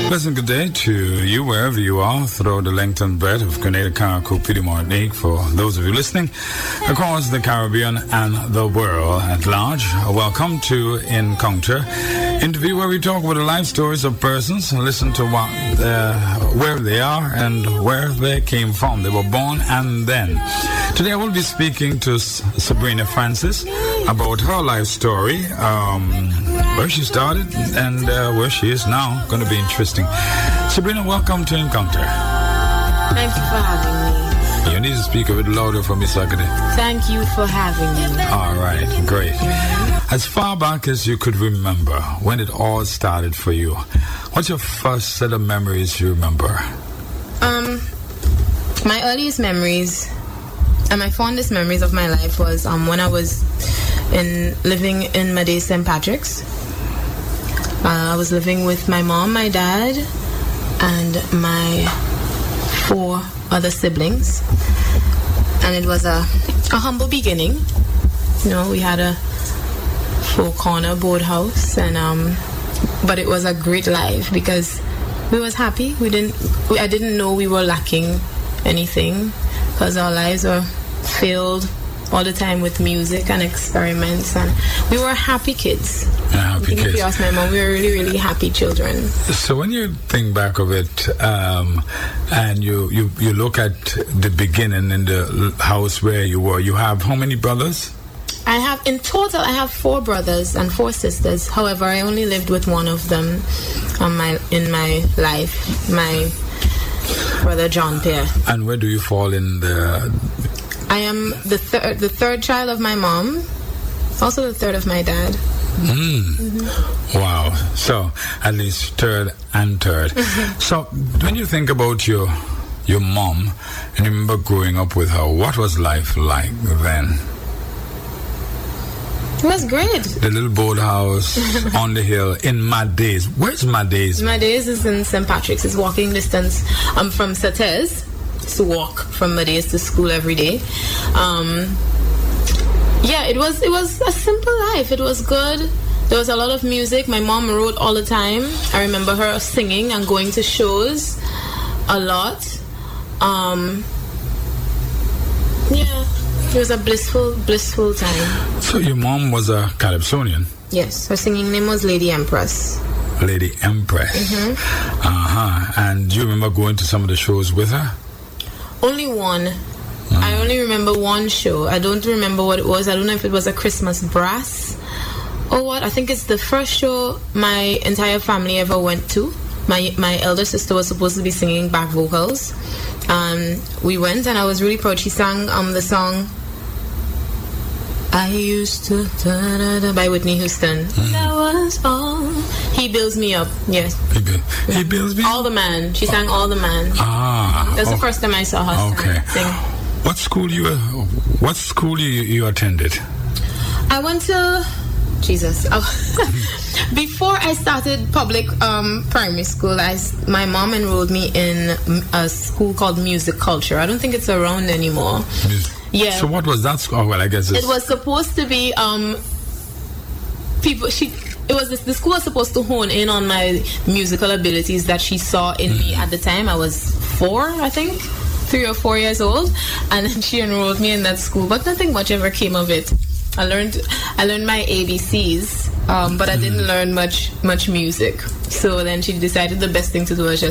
Pleasant good day to you wherever you are throughout the length and breadth of Grenada, Carriacou, Petite Martinique. For those of you listening across the Caribbean and the world at large, welcome to Encounter, interview where we talk about the life stories of persons and listen to what, where they are and where they came from. They were born and then. Today I will be speaking to Sabrina Francis about her life story, where she started and where she is now. Going to be interesting. Sabrina, welcome to Encounter. Thank you for having me. You need to speak a bit louder for me, Sakade. Thank you for having me. All right, great. As far back as you could remember, when it all started for you, what's your first set of memories you remember? My earliest memories and my fondest memories of my life was when I was living in Maday St. Patrick's. I was living with my mom, my dad, and my 4 other siblings. And it was a humble beginning. You know, we had a 4-corner board house, and but it was a great life because we was happy. I didn't know we were lacking anything because our lives were filled all the time with music and experiments, and we were happy kids. If you ask my mom, we were really, really happy children. So when you think back of it, and you look at the beginning in the house where you were, you have how many brothers? In total, I have 4 brothers and 4 sisters. However, I only lived with one of them in my life, my brother John Pierre. And where do you fall in the... I am the third child of my mom, also the third of my dad. Mm-hmm. Wow. So at least third and third. So when you think about your mom and you remember growing up with her, what was life like then? It was great. The little boat house on the hill in Madays. Where's Madays? Madays is in St. Patrick's. It's walking distance from Satez. To walk from Madays to school every day. It was a simple life. It was good. There was a lot of music. My mom wrote all the time. I remember her singing and going to shows a lot. It was a blissful time. So your mom was a Calypsonian? Yes, her singing name was Lady Empress. Lady Empress. Mm-hmm. And do you remember going to some of the shows with her? Only one. I only remember one show. I don't remember what it was. I don't know if it was a Christmas brass or what. I think it's the first show my entire family ever went to. My elder sister was supposed to be singing back vocals. We went and I was really proud. She sang the song I Used to by Whitney Houston. That was all. He Builds Me Up. Yes. He Builds Me Up? All the Man. She sang All the Man. That's the first time I saw her sing. What school you attended? I went to before I started public primary school, my mom enrolled me in a school called Music Culture. I don't think it's around anymore. Yeah. So what was that school? Well, I guess it was supposed to be the school was supposed to hone in on my musical abilities that she saw in me at the time. I was 4, I think, 3 or 4 years old, and then she enrolled me in that school. But nothing much ever came of it. I learned my ABCs, but I didn't learn much music. So then she decided the best thing to do was just